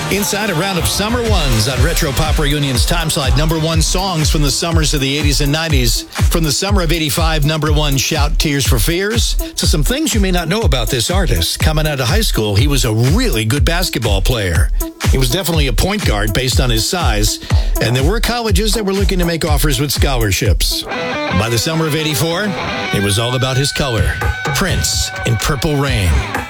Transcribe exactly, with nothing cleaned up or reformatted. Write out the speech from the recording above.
Inside a round of Summer Ones on Retro Pop Reunion's Time Slide. Number one songs from the summers of the eighties and nineties. From the summer of eighty-five, number one, Shout Tears for Fears, to some things you may not know about this artist. Coming out of high school, he was a really good basketball player. He was definitely a point guard based on his size, and there were colleges that were looking to make offers with scholarships. By the summer of eighty-four, it was all about his color. Prince in Purple Rain.